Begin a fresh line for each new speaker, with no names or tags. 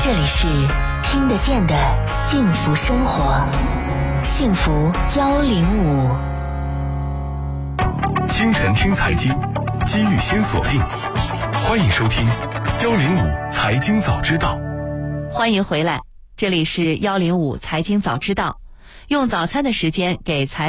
这里是听得见的幸福生活，幸福105。
清晨听财经，机遇先锁定。欢迎收听105财经早知道。
欢迎回来，这里是105财经早知道，用早餐的时间给财